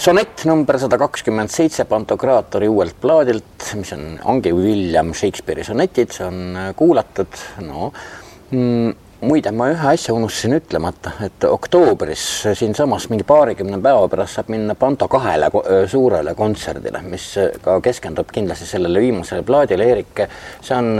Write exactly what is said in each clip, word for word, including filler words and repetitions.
sonett number sada kakskümmend seitse Pantokraatori uuelt plaadilt, mis on, ongi William Shakespeare'i sonetid, see on kuulatud, no mm, muide, ma ühe asja unustasin ütlemata, et oktoobris siin samas mingi paarikümne päeva pärast saab minna Panto kahele suurele kontserdile, mis ka keskendub kindlasti sellele viimasele plaadile. Eerik, see on,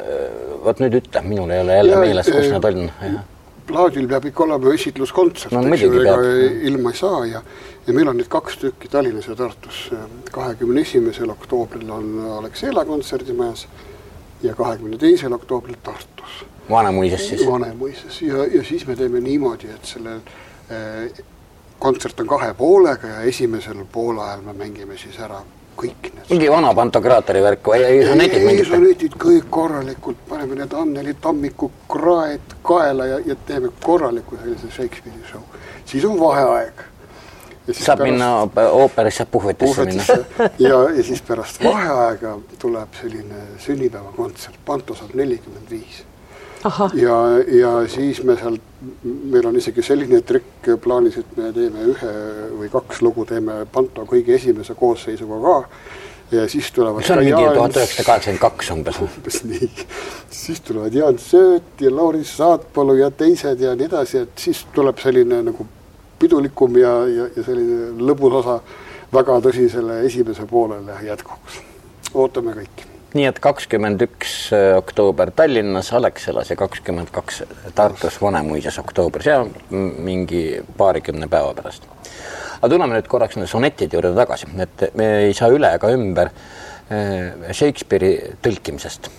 võt nüüd ütle, minul ei ole jälle ja, meeles, kus nad on. Ja. Plaadil peab ikka olema esitluskontsert, no, eks ju, ega ilma ei saa ja, ja meil on nüüd kaks tükki Tallinnas ja Tartus. kahekümne esimesel oktoobril on Alexela kontserdimajas ja kahekümne teisel oktoobril Tartus. Vanemuises siis? Vanemuises ja, ja siis me teeme niimoodi, et selle eh, kontsert on kahe poolega ja esimesel poole ajal me mängime siis ära kõik need. Mingi vana Pantokraatori värku, ei, ei sonetid mingite? Ei, sonetid kõik korralikult, paneme need Anneli Tammiku kraed kaela ja, ja teeme korraliku sellise Shakespeare'i show. Siis on vaheaeg. Saab pärast, minna ooperisse puhvetisse minna. Ja, ja siis pärast vaheaega tuleb selline sünnipäeva kontsert. Panto saab nelikümmend viis. Aha. Ja, ja siis me seal, meil on isegi selline trikk plaanis, et me teeme ühe või kaks lugu, teeme Panto kõige esimese koosseisuga ka. Ja siis tulevad see on mingi tuhat üheksasada kaheksakümmend kaks umbes. umbes nii. Siis tulevad Jaan Sööt ja Lauri Saatpalu ja teised ja nii edasi, et siis tuleb selline nagu pidulikum ja, ja, ja selline lõbus osa väga tõsisele esimese poolele jätkuks. Ootame kõik. Nii et kakskümmend üks oktoober Tallinnas, Alexelas ja kakskümmend kaks Tartus Vanemuises oktoobris ja mingi paarikümne päeva pärast. Aga tuleme nüüd korraks nende sonetide juurde tagasi, et me ei saa üle ega ümber Shakespeare'i tõlkimisest.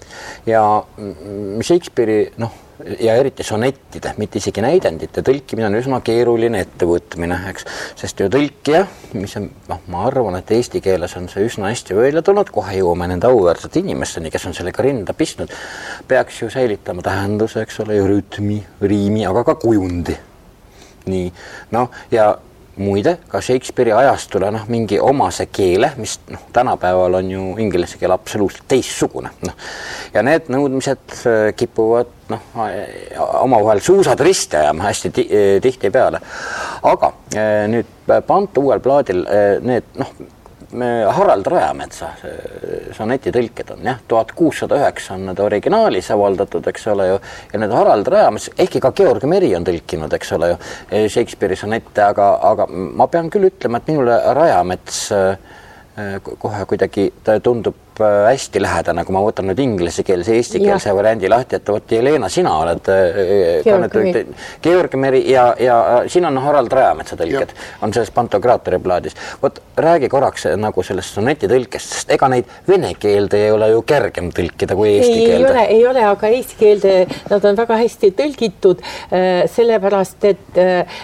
Ja Shakespeare'i, noh, ja eriti sonettide, mitte isegi näidendite tõlkimine on üsna keeruline ettevõtmine, eks, sest ju tõlkija, mis on, noh, ma arvan, et eesti keeles on see üsna hästi välja tulnud, kohe jõuame nende auväärsed inimesteni, kes on sellega rinda pistnud, peaks ju säilitama tähenduse, eks ole, rütmi, riimi, aga ka kujundi. Nii, noh, ja muide, ka Shakespeare'i ajastule noh, mingi omase keele, mis noh, tänapäeval on ju inglise keel absoluutselt teissugune. Noh. Ja need nõudmised kipuvad noh, omavahel suusad risti ajama hästi tihti peale. Aga nüüd Panto uuel plaadil need noh, Harald Rajametsa sonetitõlked on, jah, tuhat kuussada üheksa on need originaalis avaldatud, eks ole ju, ja need Harald Rajamets, ehkki ka Georg Meri on tõlkinud, eks ole ju, Shakespeare'i sonette, aga, aga ma pean küll ütlema, et minule Rajamets kohe kuidagi tundub hästi lähedane, kui ma võtan nüüd inglisekeelse, eestikeelse variandi lahti, et võt, Jelena, sina oled Georg Meri, Georg Meri ja, ja siin on Harald Rajametsa tõlked, on selles Pantokraatori plaadis. Võt, räägi korraks nagu sellest sonetitõlkest, sest ega neid vene keelde ei ole ju kergem tõlkida kui eesti keelde. Ei ole, ei ole, aga eesti keelde nad on väga hästi tõlgitud, sellepärast, et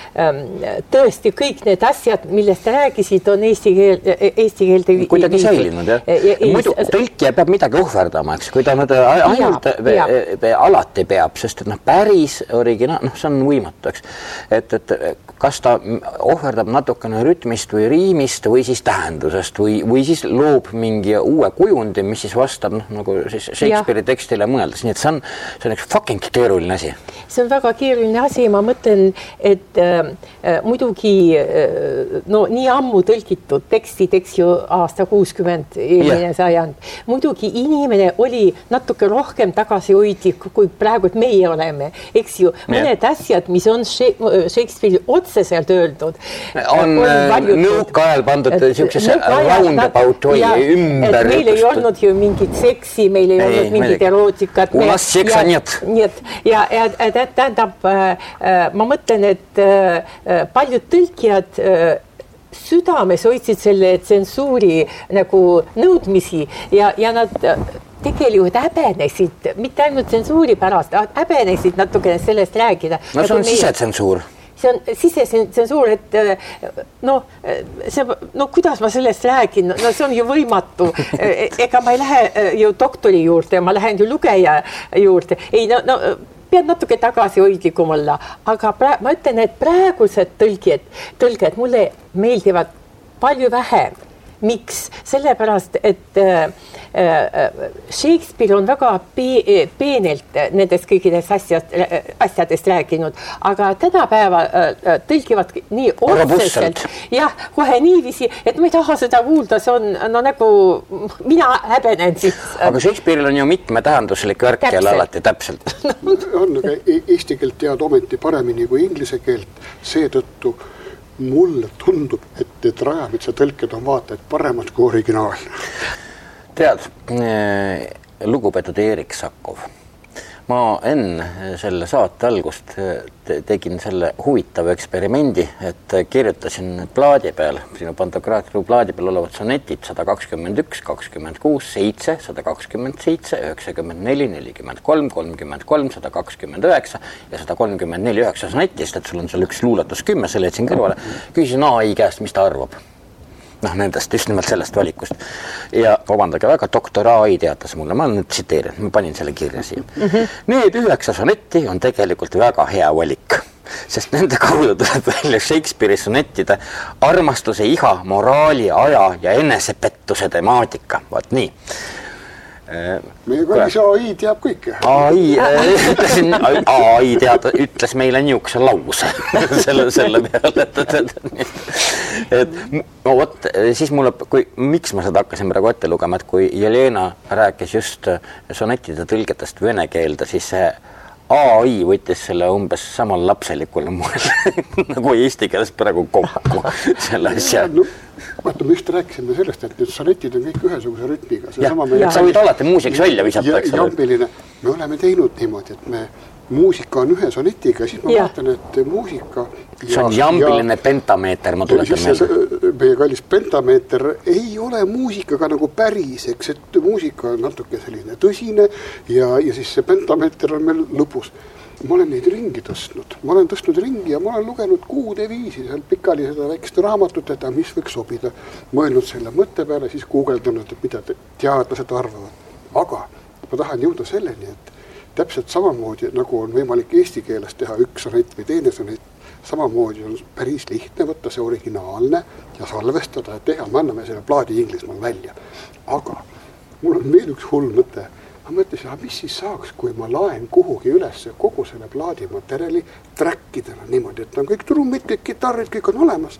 tõesti kõik need asjad, millest räägisid, on eesti keelde, eesti keelde kuidagi säilinud, jah? Muidu tõlkija peab midagi ohverdama, eks, kui ta nüüd ainult ja, ja. alati peab, sest et noh, päris originaal, noh, see on võimatu, eks. Et, et kas ta ohverdab natukene rütmist või riimist või siis tähendusest või, või siis loob mingi uue kujundi, mis siis vastab noh, nagu siis Shakespeare'i tekstile mõeldes. Nii et see on, see on üks fucking keeruline asi. See on väga keeruline asi, ma mõtlen, et äh, muidugi äh, no, nii ammu tõlgitud tekstid, eks ju, aasta kuuskümmend eelmine yeah. sajand. Muidugi inimene oli natuke rohkem tagasihoidlik, kui praegu meie oleme, eks ju. Mõned yeah. asjad, mis on Shakespeare'i otseselt öeldud. On, on nõukaajal pandud niisugusesse roundabout või ümber. Et meil ei olnud ju mingit seksi, meil ei, ei olnud mingit erootikat. U nas seksa нет. Ja, ja, ja tähendab, ma mõtlen, et paljud tõlkijad südames hoidsid selle tsensuuri nagu nõudmisi ja, ja nad tegelikult häbenesid, mitte ainult tsensuuri pärast, häbenesid natukene sellest rääkida. No see on sisetsensuur. See on sisetsensuur, et no, see, no kuidas ma sellest räägin, no see on ju võimatu. Ega ma ei lähe ju doktori juurde, ma lähen ju lugeja juurde. Ei, no, no pead natuke tagasihoidlikum olla, aga pra- ma ütlen, et praegused tõlgid, tõlged mulle meeldivad palju vähem. Miks? Sellepärast, et Shakespeare on väga pe peenelt nendest kõikidest asjad, asjadest rääkinud, aga tänapäeva tõlgivad nii otseselt, jah, kohe niiviisi, et ma ei taha seda kuulda, see on no nagu, mina häbenen siis. Aga Shakespeare'il on ju mitmetähenduslik värk jälle alati täpselt. On, aga eesti keelt tead ometi paremini kui inglise keelt, seetõttu mulle tundub, et need Rajamitsa tõlked on vaata, et paremad kui originaal. Tead, lugupeetud Eerik Sakov, ma enne selle saate algust tegin selle huvitava eksperimendi, et kirjutasin plaadi peal, sinu Pantokraatru plaadi peal olevad sonetid sada kakskümmend üks, kakskümmend kuus, seitse, sada kakskümmend seitse, üheksakümmend neli, nelikümmend kolm, kolmkümmend kolm, sada kakskümmend üheksa ja sada kolmkümmend neli üheksa sonetist, et sul on seal üks luuletus kümme, selle jätsin kõrvale, küsisin A I käest, mis ta arvab. Noh, nendest, just nimelt sellest valikust. Ja vabandage väga, doktor A I teatas mulle, ma nüüd tsiteerin, ma panin selle kirja siia. Mm-hmm. Need üheksa sonetti on tegelikult väga hea valik, sest nende kaudu tuleb välja Shakespeare'i sonettide armastuse, iha, moraali, aja ja enesepettuse temaatika. Vaat nii. Meie kallis A I teab kõike. A I, ütlesin, A I tead, ütles meile niisuguse lause selle, selle peale. Et, et, et, et, no võt, siis mulle, kui, miks ma seda hakkasin praegu ette lugema, et kui Jelena rääkis just sonettide tõlgetest vene keelde, siis see A I võttis selle umbes samal lapselikul moel nagu eesti keeles praegu kokku selle asja. No, vaata, me just rääkisime sellest, et need sonetid on kõik ühesuguse rütmiga. Ja, ja, sa võid alati muusiks välja visata. Ja, jambiline, me oleme teinud niimoodi, et me muusika on ühe sonetiga, siis ma ja. vaatan, et muusika... See on jambiline ja, pentameeter, ma tuletan meelde. Meie kallis pentameeter ei ole muusikaga nagu päris, eks, et muusika on natuke selline tõsine ja, ja siis see pentameeter on meil lõpus. Ma olen neid ringi tõstnud. Ma olen tõstnud ringi ja ma olen lugenud kuude viisi seal pikali seda väikest raamatut, et mis võiks sobida. Mõelnud selle mõtte peale, siis guugeldanud, et mida teadlased arvavad. Aga ma tahan jõuda selleni, et täpselt samamoodi, nagu on võimalik eesti keeles teha üks sonett või teine sonett, samamoodi on päris lihtne võtta see originaalne ja salvestada ja teha, me anname selle plaadi Inglismaal välja. Aga mul on veel üks hull mõte. Ma mõtlesin, aga mis siis saaks, kui ma laen kuhugi üles kogu selle plaadi materjali trackidena niimoodi, et on kõik trummid, kõik kitarrid, kõik on olemas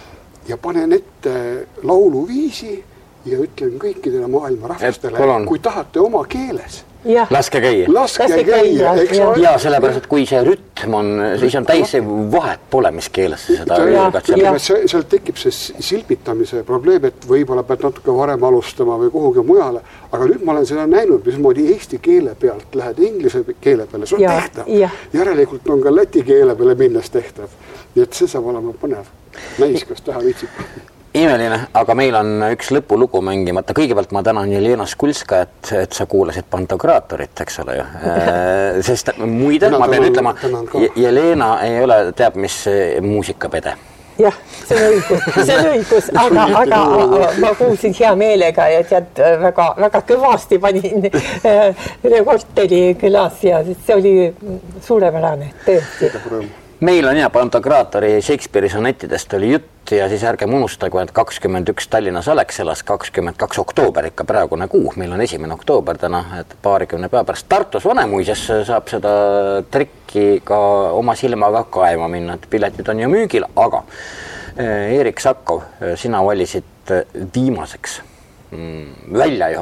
ja panen ette lauluviisi ja ütlen kõikidele maailma rahvastele, kui tahate oma keeles. Ja. Laske käia. Laske käia, eks ole. Ja sellepärast, et kui see rütm on, siis on täiesti vahet pole, mis keeles seda ööga. Seal tekib see silpitamise probleem, et võib-olla pead natuke varem alustama või kuhugi mujale, aga nüüd ma olen seda näinud, mismoodi eesti keele pealt lähed inglise keele peale, see on ja, tehtav. Ja. Järelikult on ka läti keele peale minnes tehtav. Nii et see saab olema põnev. Näis, kas teha viitsib. Imeline, aga meil on üks lõpulugu mängimata. Kõigepealt ma tänan Jelena Skulska, et, et sa kuulasid Pantokraatorit, eks ole ju. Sest muide, ma pean ütlema, Jelena ei ole, teab, mis muusikapede. Jah, see on õigus, see on õigus, aga, aga ma kuulsin hea meelega ja tead, väga, väga kõvasti panin revolteli kõlas ja see oli suurepärane, tõesti. Meil on ja Pantokraatori Shakespeare'i sonettidest oli jutt ja siis ärgem unustagu, et kakskümmend üks Tallinnas Alexelas, kakskümmend kaks oktoober ikka praegune kuu, meil on esimene oktoober täna, et paarikümne päeva pärast Tartus Vanemuises saab seda trikki ka oma silmaga kaema minna, et piletid on ju müügil, aga Eerik Sakov, sina valisid viimaseks välja ju